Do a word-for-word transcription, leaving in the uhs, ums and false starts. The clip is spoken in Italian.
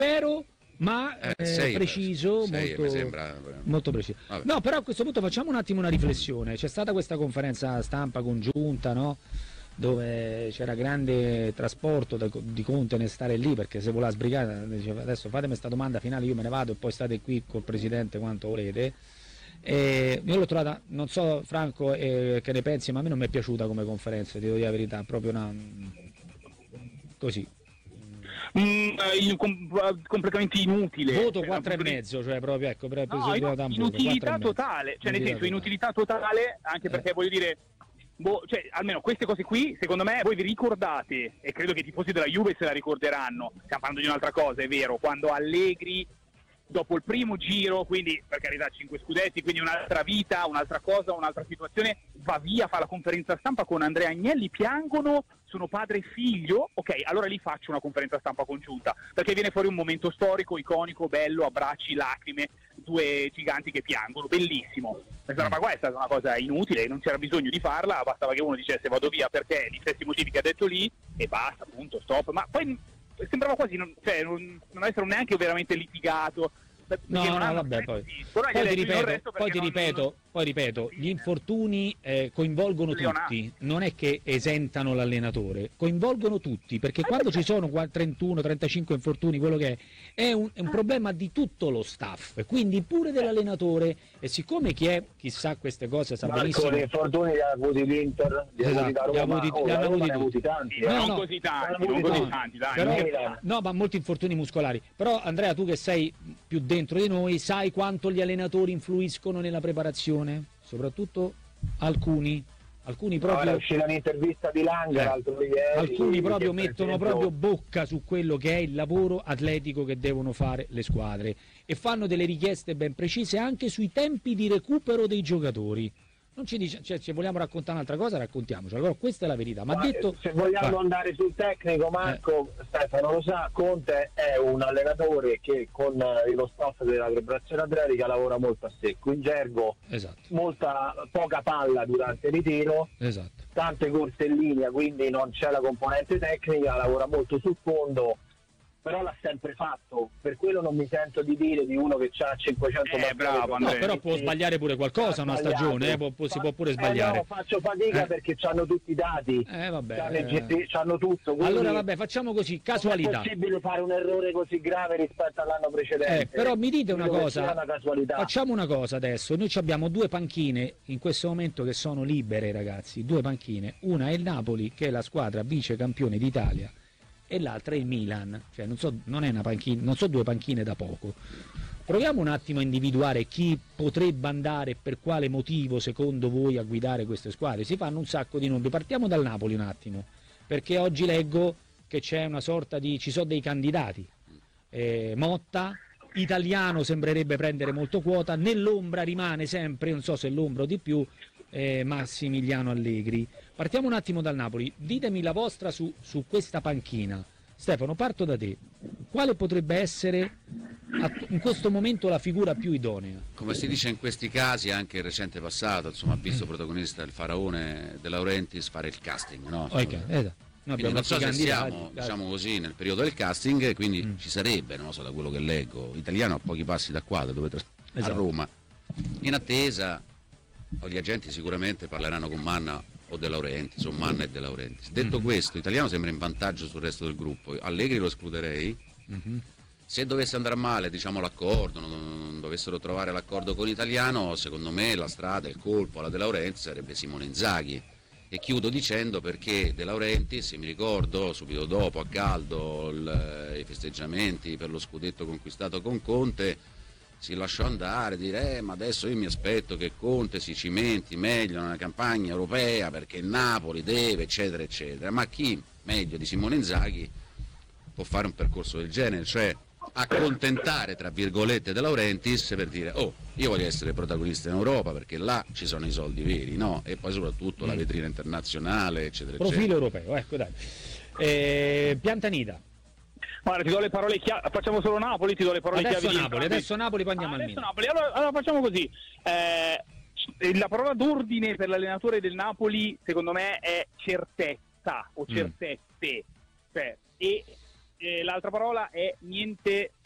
Vero, ma Eh, eh, sei, preciso, sei, molto, mi sembra. molto preciso. Vabbè. No, però a questo punto facciamo un attimo una riflessione. C'è stata questa conferenza stampa congiunta, no? Dove c'era grande trasporto da- di Conte nel stare lì, perché se voleva sbrigare diceva adesso fatemi questa domanda finale, io me ne vado e poi state qui col presidente quanto volete. E io l'ho trovata, non so Franco eh, che ne pensi, ma a me non mi è piaciuta come conferenza, ti devo dire la verità, proprio una così. Mm, eh, com- completamente inutile. Voto Cioè, quattro e dal punto di- mezzo, cioè proprio ecco, per No, per- inu- da un voto, inutilità quattro e mezzo. totale, cioè nel senso Inutilità inutilità totale, anche perché Eh. voglio dire, boh, cioè, almeno queste cose qui, secondo me voi vi ricordate, e credo che i tifosi della Juve se la ricorderanno, stiamo parlando di un'altra cosa, è vero, quando Allegri, dopo il primo giro, quindi per carità cinque scudetti, quindi un'altra vita, un'altra cosa, un'altra situazione, va via, fa la conferenza stampa con Andrea Agnelli, piangono, sono padre e figlio, ok, allora lì faccio una conferenza stampa congiunta, perché viene fuori un momento storico, iconico, bello, abbracci, lacrime, due giganti che piangono, bellissimo. Questa roba qua è stata una cosa inutile, non c'era bisogno di farla, bastava che uno dicesse vado via perché gli stessi motivi che ha detto lì e basta, punto, stop. Ma poi sembrava quasi non, cioè, non, non essere neanche veramente litigato. No, no, vabbè, poi, poi ti ripeto, poi ti ripeto, non... poi ripeto, gli infortuni eh, coinvolgono tutti, non è che esentano l'allenatore, coinvolgono tutti, perché quando ci sono trentuno trentacinque infortuni, quello che è, è un, è un problema di tutto lo staff, quindi pure dell'allenatore, e siccome chi è, chissà queste cose sa benissimo. Marco, gli infortuni li ha avuti l'Inter, li ha avuti da Roma, li hanno avuti, avuti tanti. No, non no, così tanti, non così tanti, dai. Però, no, ma molti infortuni muscolari. Però Andrea, tu che sei più dentro di noi, sai quanto gli allenatori influiscono nella preparazione? Soprattutto alcuni. Alcuni proprio. No, c'era un'intervista di Langer, eh, l'altro ieri, alcuni proprio mettono esempio... proprio bocca su quello che è il lavoro atletico che devono fare le squadre e fanno delle richieste ben precise anche sui tempi di recupero dei giocatori. Non ci dice, cioè, se vogliamo raccontare un'altra cosa raccontiamoci, allora questa è la verità. Ma Ma detto, se vogliamo va. andare sul tecnico, Marco, eh. Stefano lo sa, Conte è un allenatore che con lo staff della preparazione atletica lavora molto a secco, in gergo, esatto. molta poca palla durante il ritiro, esatto. tante corse in linea, quindi non c'è la componente tecnica, lavora molto sul fondo, però l'ha sempre fatto, per quello non mi sento di dire di uno che ha cinquecento eh, bravo, no, però può sbagliare pure qualcosa una stagione, eh, può, può, si può pure sbagliare. Eh no, faccio fatica eh. perché c'hanno tutti i dati, eh, vabbè, c'hanno, eh. G T, c'hanno tutto. Allora vabbè, facciamo così, casualità. Non è possibile fare un errore così grave rispetto all'anno precedente. Eh, però mi dite una cosa, una casualità. Facciamo una cosa adesso, noi abbiamo due panchine in questo momento che sono libere, ragazzi, due panchine, una è il Napoli che è la squadra vice campione d'Italia e l'altra è il Milan, cioè non so, non è una panchina, non so due panchine da poco. Proviamo un attimo a individuare chi potrebbe andare e per quale motivo secondo voi a guidare queste squadre. Si fanno un sacco di nomi, partiamo dal Napoli un attimo, perché oggi leggo che c'è una sorta di, ci sono dei candidati, eh, Motta, italiano sembrerebbe prendere molto quota, nell'ombra rimane sempre, non so se l'ombra o di più, eh, Massimiliano Allegri. Partiamo un attimo dal Napoli, ditemi la vostra su, su questa panchina. Stefano, parto da te. Quale potrebbe essere in questo momento la figura più idonea? Come si dice in questi casi, anche il recente passato, insomma, ha visto protagonista il faraone De Laurentiis fare il casting, no? Okay, esatto. No, quindi non so se candidati, siamo, diciamo così, nel periodo del casting, quindi mm. ci sarebbe, non so, da quello che leggo, italiano a pochi passi da qua, da dove tra... esatto. a Roma. In attesa, gli agenti sicuramente parleranno con Manna o De Laurentiis, o Manna e De Laurentiis. Detto mm-hmm. questo, italiano sembra in vantaggio sul resto del gruppo. Allegri lo escluderei. Mm-hmm. Se dovesse andare male, diciamo, l'accordo, non, non dovessero trovare l'accordo con italiano, secondo me la strada, il colpo alla De Laurentiis sarebbe Simone Inzaghi. E chiudo dicendo perché De Laurentiis, mi ricordo subito dopo a caldo il, i festeggiamenti per lo scudetto conquistato con Conte, si lasciò andare, dire eh, ma adesso io mi aspetto che Conte si cimenti meglio nella campagna europea perché il Napoli deve, eccetera eccetera. Ma chi meglio di Simone Inzaghi può fare un percorso del genere, cioè accontentare tra virgolette De Laurentiis per dire oh, io voglio essere protagonista in Europa perché là ci sono i soldi veri, no? E poi soprattutto mm. la vetrina internazionale, eccetera profilo eccetera. Europeo, ecco dai. Eh, Piantanida. Guarda, ti do le parole chiave, facciamo solo Napoli, ti do le parole adesso chiave. Napoli, adesso Napoli, poi andiamo ah, al adesso Milan. Napoli. Allora, allora facciamo così. Eh, la parola d'ordine per l'allenatore del Napoli, secondo me, è certezza o certezze. Mm. Cioè, e e l'altra parola è niente